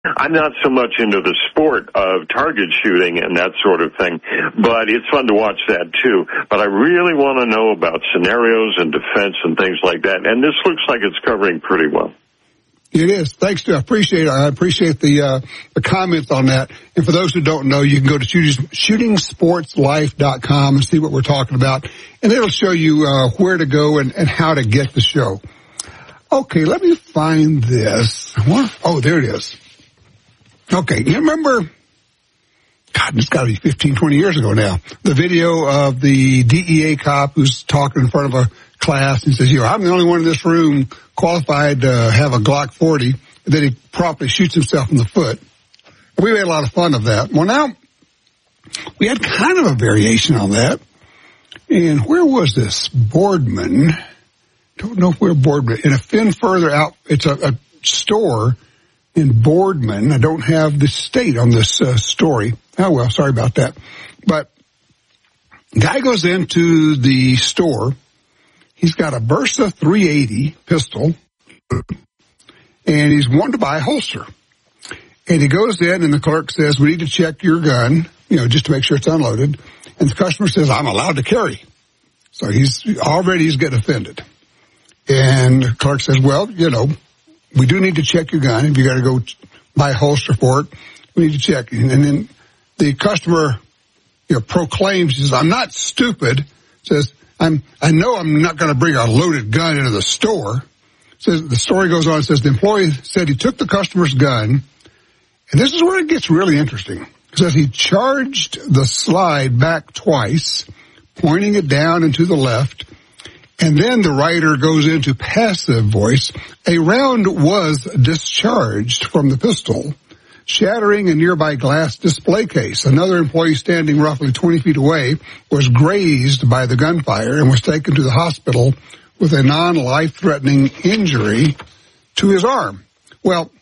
I'm not so much into the sport of target shooting and that sort of thing, but it's fun to watch that too. But I really want to know about scenarios and defense and things like that, and this looks like it's covering pretty well. It is. Thanks to I appreciate the comments on that. And for those who don't know, you can go to shootingsportslife.com and see what we're talking about, and it'll show you where to go and how to get the show. Okay, let me find this. Oh, there it is. Okay, you remember, God, it's got to be 15, 20 years ago now, the video of the DEA cop who's talking in front of a class and says, I'm the only one in this room qualified to have a Glock 40, and then he promptly shoots himself in the foot. We made a lot of fun of that. Well, now, we had kind of a variation on that. And where was this? Boardman. Don't know where Boardman. In a fin further out, it's a store in Boardman. I don't have the state on this story. Oh, well, sorry about that. But guy goes into the store. He's got a Bersa 380 pistol, and he's wanting to buy a holster. And he goes in, and the clerk says, we need to check your gun, just to make sure it's unloaded. And the customer says, I'm allowed to carry. So he's getting offended. And the clerk says, well, we do need to check your gun. If you got to go buy a holster for it, we need to check. And then the customer, proclaims, says, I'm not stupid. Says, I know I'm not going to bring a loaded gun into the store. Says the story goes on and says the employee said he took the customer's gun, and this is where it gets really interesting. It says he charged the slide back twice, pointing it down and to the left. And then the writer goes into passive voice. A round was discharged from the pistol, shattering a nearby glass display case. Another employee standing roughly 20 feet away was grazed by the gunfire and was taken to the hospital with a non-life-threatening injury to his arm. Well,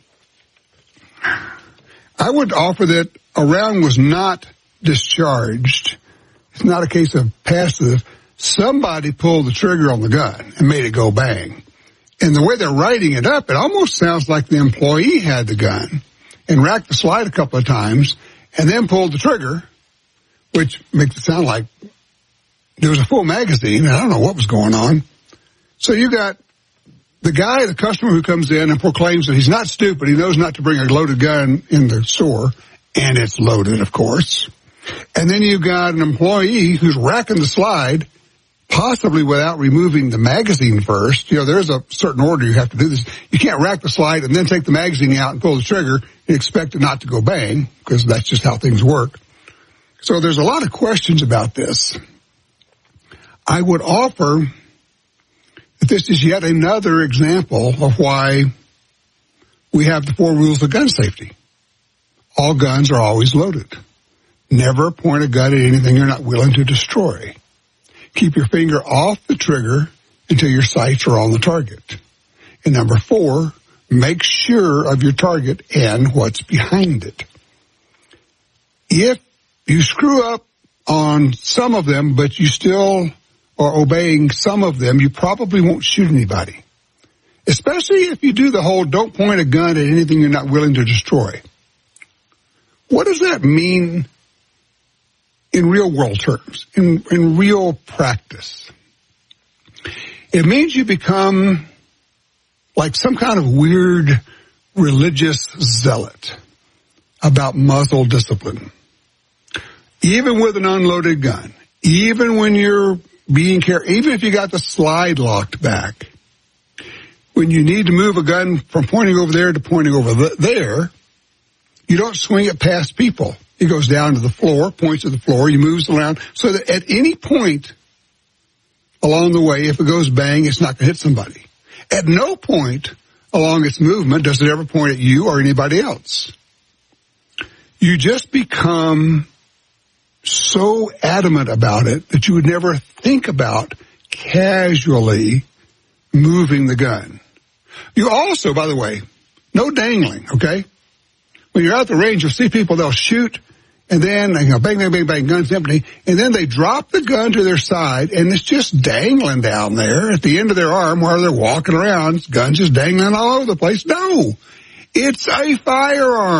I would offer that a round was not discharged. It's not a case of passive. Somebody pulled the trigger on the gun and made it go bang. And the way they're writing it up, it almost sounds like the employee had the gun and racked the slide a couple of times and then pulled the trigger, which makes it sound like there was a full magazine, and I don't know what was going on. So you got the guy, the customer who comes in and proclaims that he's not stupid, he knows not to bring a loaded gun in the store, and it's loaded, of course. And then you got an employee who's racking the slide, possibly without removing the magazine first. There's a certain order you have to do this. You can't rack the slide and then take the magazine out and pull the trigger and expect it not to go bang, because that's just how things work. So there's a lot of questions about this. I would offer that this is yet another example of why we have the 4 rules of gun safety. All guns are always loaded. Never point a gun at anything you're not willing to destroy. Keep your finger off the trigger until your sights are on the target. And number 4, make sure of your target and what's behind it. If you screw up on some of them, but you still are obeying some of them, you probably won't shoot anybody. Especially if you do the whole don't point a gun at anything you're not willing to destroy. What does that mean in real world terms, in real practice? It means you become like some kind of weird religious zealot about muzzle discipline. Even with an unloaded gun, even when you're being careful, even if you got the slide locked back, when you need to move a gun from pointing over there to pointing over there, you don't swing it past people. It goes down to the floor, points to the floor, you moves around, so that at any point along the way, if it goes bang, it's not going to hit somebody. At no point along its movement does it ever point at you or anybody else. You just become so adamant about it that you would never think about casually moving the gun. You also, by the way, no dangling, okay? When you're out the range, you'll see people, they'll shoot, and then, bang, bang, bang, bang, gun's empty, and then they drop the gun to their side, and it's just dangling down there at the end of their arm while they're walking around. Gun's just dangling all over the place. No! It's a firearm.